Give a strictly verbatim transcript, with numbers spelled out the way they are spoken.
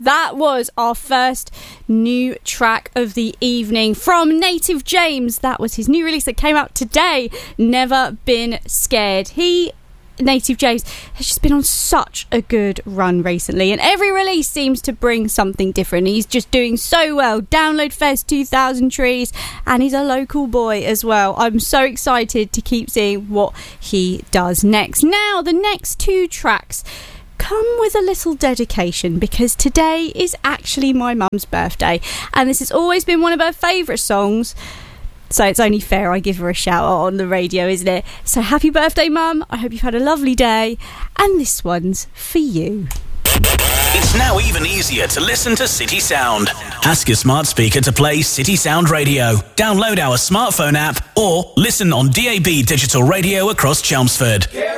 That was our first new track of the evening from Native James. That was his new release that came out today, Never Been Scared. He Native James has just been on such a good run recently, and every release seems to bring something different. He's just doing so well. Download Fest two thousand Trees, and he's a local boy as well. I'm so excited to keep seeing what he does next. Now, the next two tracks come with a little dedication, because today is actually my mum's birthday, and this has always been one of her favourite songs. So it's only fair I give her a shout out on the radio, isn't it? So happy birthday, Mum. I hope you've had a lovely day. And this one's for you. It's now even easier to listen to City Sound. Ask your smart speaker to play City Sound Radio. Download our smartphone app or listen on D A B digital radio across Chelmsford.